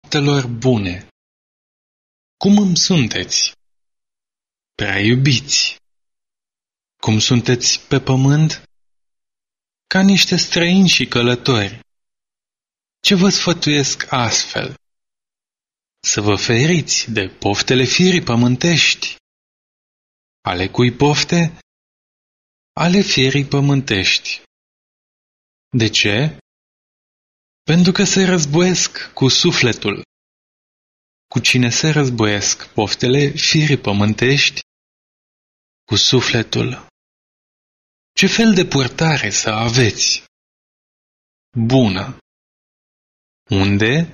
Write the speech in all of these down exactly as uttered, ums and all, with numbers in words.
faptelor bune. Cum îmi sunteți? Prea iubiți. Cum sunteți pe pământ? Ca niște străini și călători. Ce vă sfătuiesc astfel? Să vă feriți de poftele firii pământești. Ale cui pofte? Ale firii pământești. De ce? Pentru că se războiesc cu sufletul. Cu cine se războiesc poftele firii pământești? Cu sufletul. Ce fel de purtare să aveți? Bună. Unde?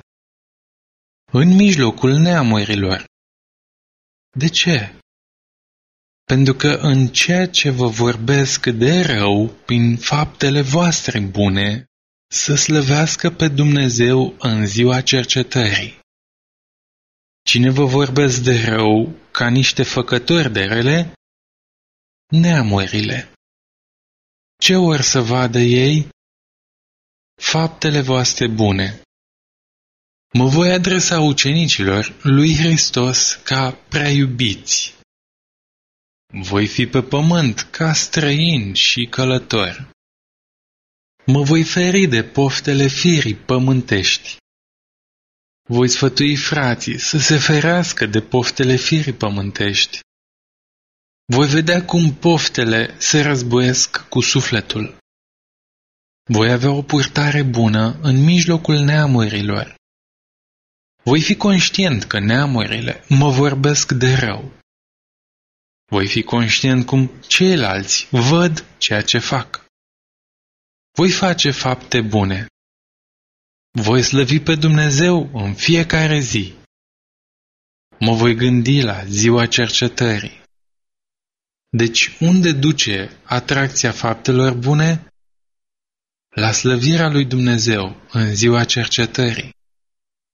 În mijlocul neamurilor. De ce? Pentru că în ceea ce vă vorbesc de rău prin faptele voastre bune, să slăvească pe Dumnezeu în ziua cercetării. Cine vă vorbesc de rău ca niște făcători de rele? Neamurile. Ce or să vadă ei? Faptele voastre bune. Mă voi adresa ucenicilor lui Hristos ca prea iubiți. Voi fi pe pământ ca străin și călător. Mă voi feri de poftele firii pământești. Voi sfătui frații să se ferească de poftele firii pământești. Voi vedea cum poftele se războiesc cu sufletul. Voi avea o purtare bună în mijlocul neamurilor. Voi fi conștient că neamurile mă vorbesc de rău. Voi fi conștient cum ceilalți văd ceea ce fac. Voi face fapte bune. Voi slăvi pe Dumnezeu în fiecare zi. Mă voi gândi la ziua cercetării. Deci unde duce atracția faptelor bune? La slăvirea lui Dumnezeu în ziua cercetării.